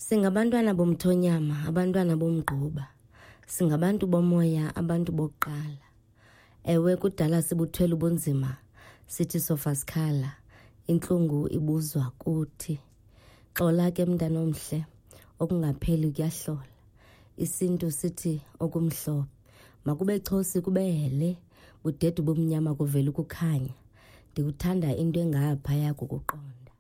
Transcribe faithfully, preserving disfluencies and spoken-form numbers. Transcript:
Singabantwana bomthonyama, abantwana bomgquba. Singabantu bomoya, abantu bokuqala. Ewe kudala sibuthwele ubunzima, sithi sofa sikhala, intlungu ibuzwa kuthi. Xola ke mntana omhle, okungapheli kuyahlola. Isintu sithi okumhlophe, makube chosi kube hele, budede bumnyama kuvela ukukhanya. Ndikuthanda into engaphaya kokuqonda.